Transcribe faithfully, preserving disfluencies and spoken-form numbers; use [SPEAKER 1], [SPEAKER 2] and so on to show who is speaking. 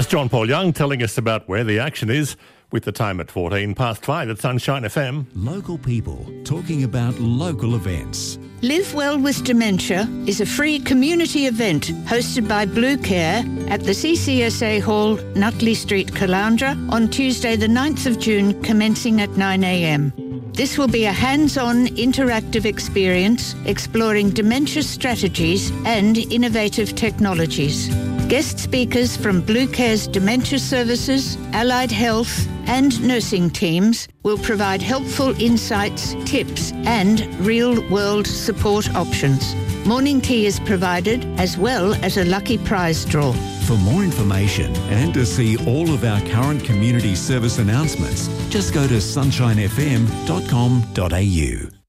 [SPEAKER 1] There's John Paul Young telling us about where the action is with the time at fourteen past five at Sunshine F M.
[SPEAKER 2] Local people talking about local events.
[SPEAKER 3] Live Well with Dementia is a free community event hosted by Blue Care at the C C S A Hall, Nutley Street, Caloundra on Tuesday the ninth of June, commencing at nine a m. This will be a hands-on interactive experience exploring dementia strategies and innovative technologies. Guest speakers from Blue Care's Dementia Services, Allied Health and nursing teams will provide helpful insights, tips and real-world support options. Morning tea is provided as well as a lucky prize draw.
[SPEAKER 2] For more information and to see all of our current community service announcements, just go to sunshine f m dot com dot a u.